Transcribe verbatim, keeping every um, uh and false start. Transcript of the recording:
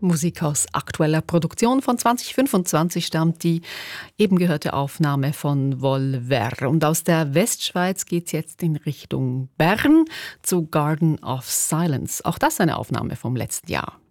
Musik aus aktueller Produktion von zwanzig fünfundzwanzig stammt die eben gehörte Aufnahme von Volver. Und aus der Westschweiz geht es jetzt in Richtung Bern zu Garden of Silence. Auch das eine Aufnahme vom letzten Jahr.